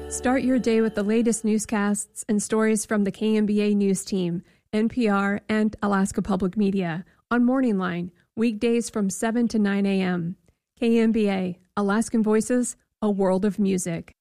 Start your day with the latest newscasts and stories from the KMBA News Team, NPR, and Alaska Public Media on Morning Line, weekdays from 7 to 9 a.m. KMBA, Alaskan Voices, a world of music.